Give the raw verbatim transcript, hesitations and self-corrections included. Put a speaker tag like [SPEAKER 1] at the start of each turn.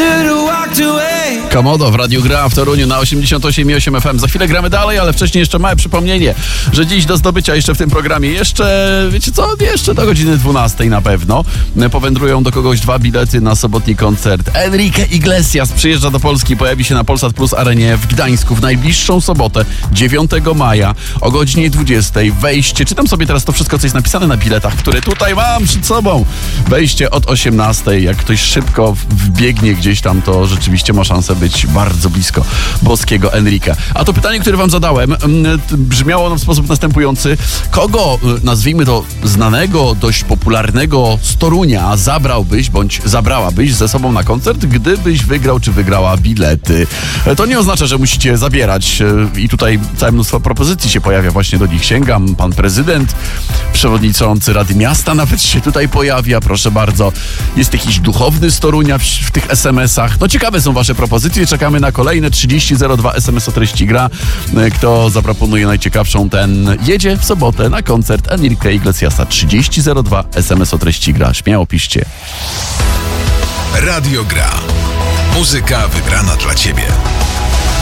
[SPEAKER 1] Komodo w Radiu Gra w Toruniu na osiemdziesiąt osiem i osiem F M. Za chwilę gramy dalej, ale wcześniej jeszcze małe przypomnienie, że dziś do zdobycia jeszcze w tym programie jeszcze, wiecie co, jeszcze do godziny dwunastej na pewno powędrują do kogoś dwa bilety na sobotni koncert. Enrique Iglesias przyjeżdża do Polski, pojawi się na Polsat Plus Arenie w Gdańsku w najbliższą sobotę, dziewiątego maja o godzinie dwudziestej. Wejście, czytam sobie teraz to wszystko, co jest napisane na biletach, które tutaj mam przed sobą. Wejście od osiemnastej. Jak ktoś szybko wbiegnie gdzieś tam, to rzeczywiście ma szansę być bardzo blisko boskiego Enrique. A to pytanie, które wam zadałem, brzmiało ono w sposób następujący. Kogo, nazwijmy to znanego, dość popularnego z Torunia zabrałbyś, bądź zabrałabyś ze sobą na koncert, gdybyś wygrał czy wygrała bilety? To nie oznacza, że musicie zabierać i tutaj całe mnóstwo propozycji się pojawia, właśnie do nich sięgam. Pan prezydent, przewodniczący Rady Miasta nawet się tutaj pojawia, proszę bardzo. Jest jakiś duchowny z Torunia w, w tych es em esach. No ciekawe są wasze propozycje, czekamy na kolejne trzydzieści zero dwa es em es o treści gra. Kto zaproponuje najciekawszą, ten jedzie w sobotę na koncert Enrique Iglesiasa. trzydzieści zero dwa es em es o treści gra. Śmiało piszcie.
[SPEAKER 2] Radio Gra. Muzyka wybrana dla ciebie.